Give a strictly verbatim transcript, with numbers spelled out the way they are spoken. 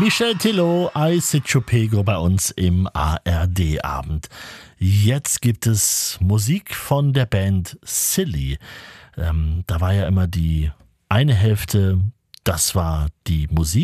Michel Tillot, I Sit Pego bei uns im A R D-Abend. Jetzt gibt es Musik von der Band Silly. Ähm, da war ja immer die eine Hälfte, das war die Musik.